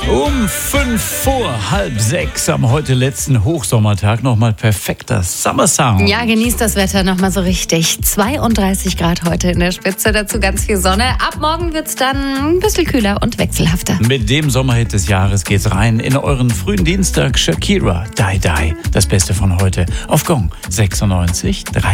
Um 5:05 am heute letzten Hochsommertag nochmal perfekter Summer Sound. Ja, genießt das Wetter nochmal so richtig. 32 Grad heute in der Spitze, dazu ganz viel Sonne. Ab morgen wird es dann ein bisschen kühler und wechselhafter. Mit dem Sommerhit des Jahres geht's rein in euren frühen Dienstag. Shakira, Die Die. Das Beste von heute auf Gong 96,3.